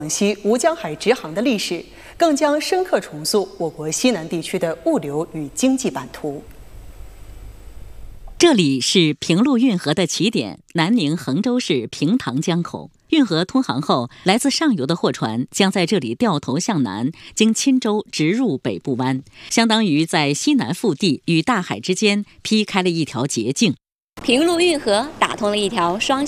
广西吴江海直航的历史，更将深刻重塑我国西南地区的物流与经济版图。 这里是平陆运河的起点，南宁衡州市平塘江口。运河通航后，来自上游的货船将在这里掉头向南，经钦州直入北部湾，相当于在西南腹地与大海之间劈开了一条捷径。 平陆运河打通了一条双